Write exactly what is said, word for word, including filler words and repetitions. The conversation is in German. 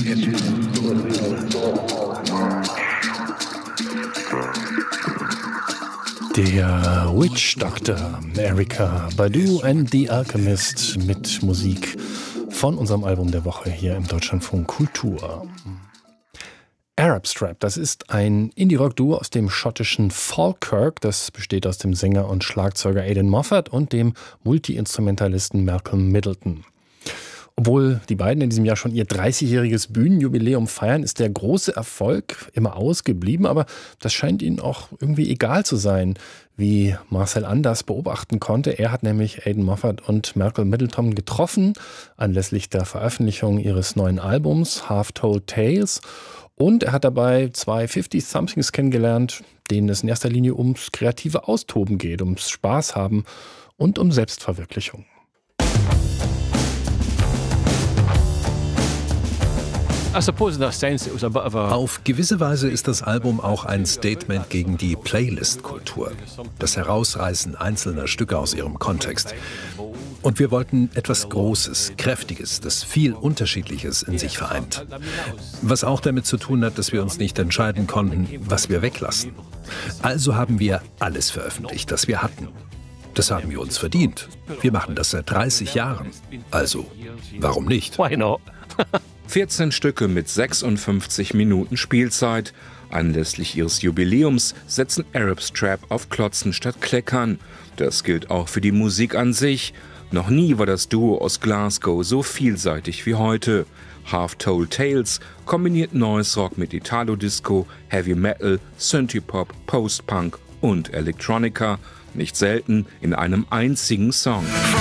Der Witch Doctor, Erykah Badu and the Alchemist mit Musik von unserem Album der Woche hier im Deutschlandfunk Kultur. Arab Strap, das ist ein Indie-Rock-Duo aus dem schottischen Falkirk. Das besteht aus dem Sänger und Schlagzeuger Aidan Moffat und dem Multi-Instrumentalisten Malcolm Middleton. Obwohl die beiden in diesem Jahr schon ihr dreißigjähriges Bühnenjubiläum feiern, ist der große Erfolg immer ausgeblieben. Aber das scheint ihnen auch irgendwie egal zu sein, wie Marcel Anders beobachten konnte. Er hat nämlich Aidan Moffat und Malcolm Middleton getroffen anlässlich der Veröffentlichung ihres neuen Albums Half-Told Tales. Und er hat dabei zwei fifty-somethings kennengelernt, denen es in erster Linie ums kreative Austoben geht, ums Spaß haben und um Selbstverwirklichung. Auf gewisse Weise ist das Album auch ein Statement gegen die Playlist-Kultur, das Herausreißen einzelner Stücke aus ihrem Kontext. Und wir wollten etwas Großes, Kräftiges, das viel Unterschiedliches in sich vereint. Was auch damit zu tun hat, dass wir uns nicht entscheiden konnten, was wir weglassen. Also haben wir alles veröffentlicht, das wir hatten. Das haben wir uns verdient. Wir machen das seit dreißig Jahren. Also, warum nicht? Why not? vierzehn Stücke mit sechsundfünfzig Minuten Spielzeit. Anlässlich ihres Jubiläums setzen Arab Strap auf Klotzen statt Kleckern. Das gilt auch für die Musik an sich. Noch nie war das Duo aus Glasgow so vielseitig wie heute. Half-Told Tales kombiniert Noise Rock mit Italo-Disco, Heavy Metal, Synthie-Pop, Post-Punk und Electronica. Nicht selten in einem einzigen Song.